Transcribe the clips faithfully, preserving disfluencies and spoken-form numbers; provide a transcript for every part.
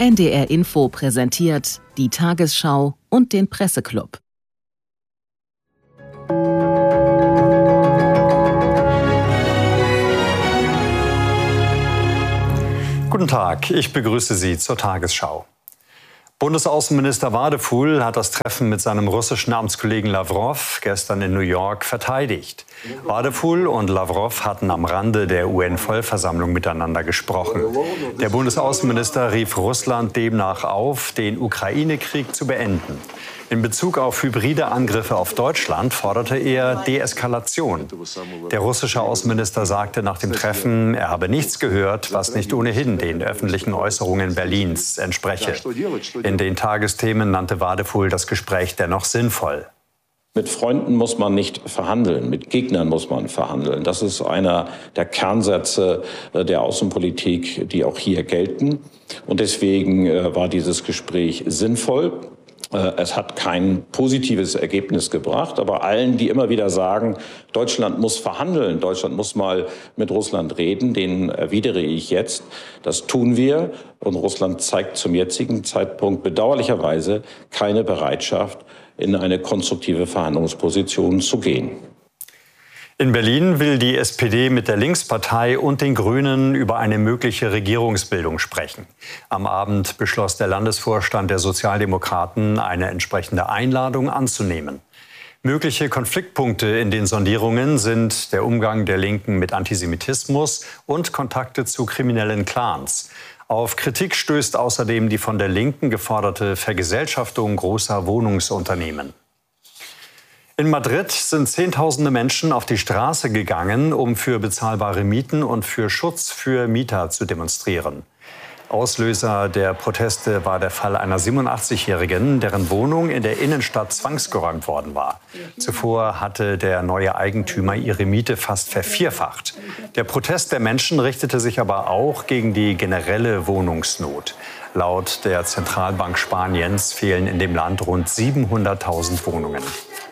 N D R Info präsentiert die Tagesschau und den Presseclub. Guten Tag, ich begrüße Sie zur Tagesschau. Bundesaußenminister Wadephul hat das Treffen mit seinem russischen Amtskollegen Lawrow gestern in New York verteidigt. Wadephul und Lawrow hatten am Rande der U N-Vollversammlung miteinander gesprochen. Der Bundesaußenminister rief Russland demnach auf, den Ukraine-Krieg zu beenden. In Bezug auf hybride Angriffe auf Deutschland forderte er Deeskalation. Der russische Außenminister sagte nach dem Treffen, er habe nichts gehört, was nicht ohnehin den öffentlichen Äußerungen Berlins entspreche. In den Tagesthemen nannte Wadephul das Gespräch dennoch sinnvoll. Mit Freunden muss man nicht verhandeln, mit Gegnern muss man verhandeln. Das ist einer der Kernsätze der Außenpolitik, die auch hier gelten. Und deswegen war dieses Gespräch sinnvoll. Es hat kein positives Ergebnis gebracht, aber allen, die immer wieder sagen, Deutschland muss verhandeln, Deutschland muss mal mit Russland reden, denen erwidere ich jetzt, das tun wir. Und Russland zeigt zum jetzigen Zeitpunkt bedauerlicherweise keine Bereitschaft, in eine konstruktive Verhandlungsposition zu gehen. In Berlin will die S P D mit der Linkspartei und den Grünen über eine mögliche Regierungsbildung sprechen. Am Abend beschloss der Landesvorstand der Sozialdemokraten, eine entsprechende Einladung anzunehmen. Mögliche Konfliktpunkte in den Sondierungen sind der Umgang der Linken mit Antisemitismus und Kontakte zu kriminellen Clans. Auf Kritik stößt außerdem die von der Linken geforderte Vergesellschaftung großer Wohnungsunternehmen. In Madrid sind Zehntausende Menschen auf die Straße gegangen, um für bezahlbare Mieten und für Schutz für Mieter zu demonstrieren. Auslöser der Proteste war der Fall einer siebenundachtzigjährigen, deren Wohnung in der Innenstadt zwangsgeräumt worden war. Zuvor hatte der neue Eigentümer ihre Miete fast vervierfacht. Der Protest der Menschen richtete sich aber auch gegen die generelle Wohnungsnot. Laut der Zentralbank Spaniens fehlen in dem Land rund siebenhunderttausend Wohnungen.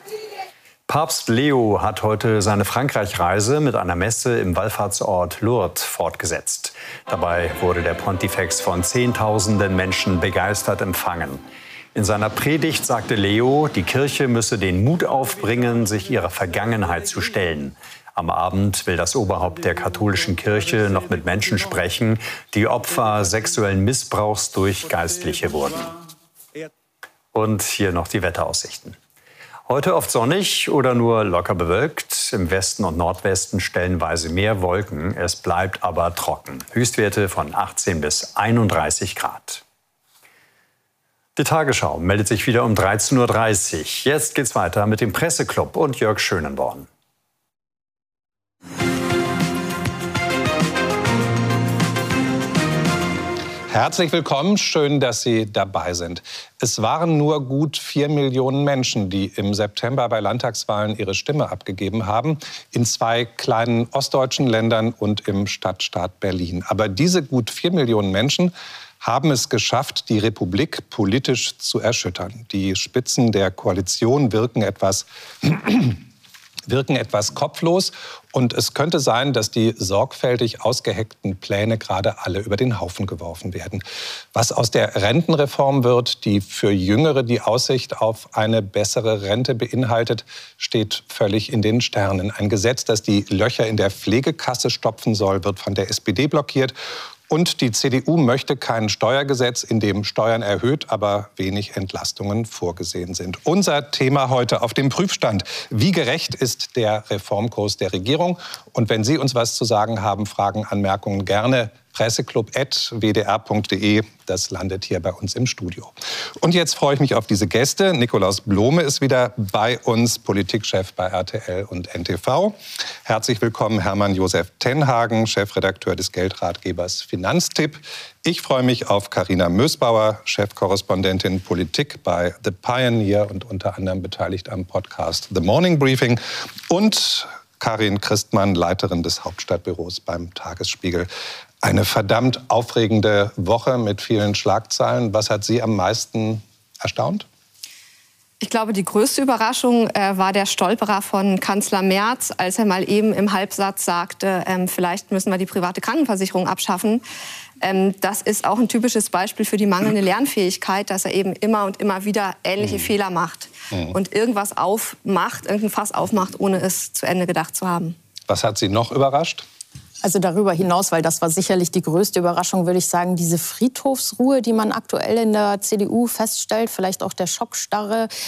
Papst Leo hat heute seine Frankreich-Reise mit einer Messe im Wallfahrtsort Lourdes fortgesetzt. Dabei wurde der Pontifex von Zehntausenden Menschen begeistert empfangen. In seiner Predigt sagte Leo, die Kirche müsse den Mut aufbringen, sich ihrer Vergangenheit zu stellen. Am Abend will das Oberhaupt der katholischen Kirche noch mit Menschen sprechen, die Opfer sexuellen Missbrauchs durch Geistliche wurden. Und hier noch die Wetteraussichten. Heute oft sonnig oder nur locker bewölkt. Im Westen und Nordwesten stellenweise mehr Wolken. Es bleibt aber trocken. Höchstwerte von achtzehn bis einunddreißig Grad. Die Tagesschau meldet sich wieder um dreizehn Uhr dreißig. Jetzt geht's weiter mit dem Presseclub und Jörg Schönenborn. Herzlich willkommen, schön, dass Sie dabei sind. Es waren nur gut vier Millionen Menschen, die im September bei Landtagswahlen ihre Stimme abgegeben haben, in zwei kleinen ostdeutschen Ländern und im Stadtstaat Berlin. Aber diese gut vier Millionen Menschen haben es geschafft, die Republik politisch zu erschüttern. Die Spitzen der Koalition wirken etwas wirken etwas kopflos. Und es könnte sein, dass die sorgfältig ausgeheckten Pläne gerade alle über den Haufen geworfen werden. Was aus der Rentenreform wird, die für Jüngere die Aussicht auf eine bessere Rente beinhaltet, steht völlig in den Sternen. Ein Gesetz, das die Löcher in der Pflegekasse stopfen soll, wird von der S P D blockiert. Und die C D U möchte kein Steuergesetz, in dem Steuern erhöht, aber wenig Entlastungen vorgesehen sind. Unser Thema heute auf dem Prüfstand. Wie gerecht ist der Reformkurs der Regierung? Und wenn Sie uns was zu sagen haben, Fragen, Anmerkungen gerne presseclub at w d r punkt d e. Das landet hier bei uns im Studio. Und jetzt freue ich mich auf diese Gäste. Nikolaus Blome ist wieder bei uns, Politikchef bei R T L und N T V. Herzlich willkommen Hermann Josef Tenhagen, Chefredakteur des Geldratgebers Finanztipp. Ich freue mich auf Carina Mösbauer, Chefkorrespondentin Politik bei The Pioneer und unter anderem beteiligt am Podcast The Morning Briefing. Und Karin Christmann, Leiterin des Hauptstadtbüros beim Tagesspiegel. Eine verdammt aufregende Woche mit vielen Schlagzeilen. Was hat Sie am meisten erstaunt? Ich glaube, die größte Überraschung äh, war der Stolperer von Kanzler Merz, als er mal eben im Halbsatz sagte, ähm, vielleicht müssen wir die private Krankenversicherung abschaffen. Ähm, das ist auch ein typisches Beispiel für die mangelnde Lernfähigkeit, dass er eben immer und immer wieder ähnliche mhm. Fehler macht mhm. und irgendwas aufmacht, irgendein Fass aufmacht, ohne es zu Ende gedacht zu haben. Was hat Sie noch überrascht? Also darüber hinaus, weil das war sicherlich die größte Überraschung, würde ich sagen, diese Friedhofsruhe, die man aktuell in der C D U feststellt, vielleicht auch der Schockstarre,